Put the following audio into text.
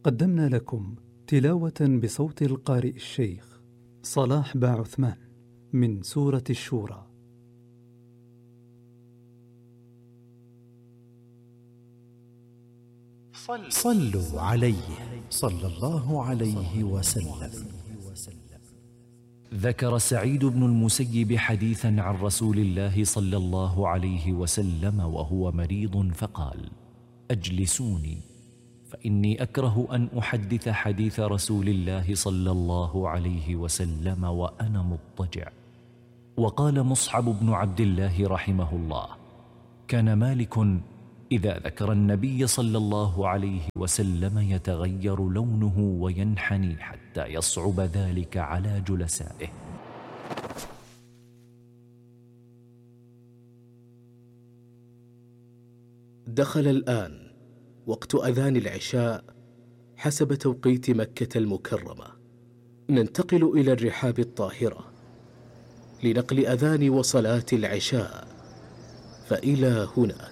قدمنا لكم تلاوة بصوت القارئ الشيخ صلاح باعثمان من سورة الشورى. صلوا عليه صلى الله عليه وسلم. ذكر سعيد بن المسيب حديثا عن رسول الله صلى الله عليه وسلم وهو مريض فقال: أجلسوني فإني أكره أن أحدث حديث رسول الله صلى الله عليه وسلم وأنا مضطجع. وقال مصعب بن عبد الله رحمه الله: كان مالك إذا ذكر النبي صلى الله عليه وسلم يتغير لونه وينحني حتى يصعب ذلك على جلسائه. دخل الآن وقت أذان العشاء حسب توقيت مكة المكرمة. ننتقل إلى الرحاب الطاهرة لنقل أذان وصلاة العشاء، فإلى هناك.